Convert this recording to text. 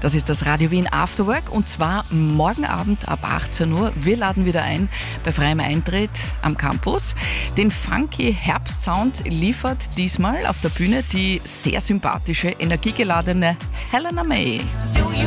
Das ist das Radio Wien Afterwork und zwar morgen Abend ab 18 Uhr. Wir laden wieder ein bei freiem Eintritt am Campus. Den funky Herbstsound liefert diesmal auf der Bühne die sehr sympathische, energiegeladene Helena May.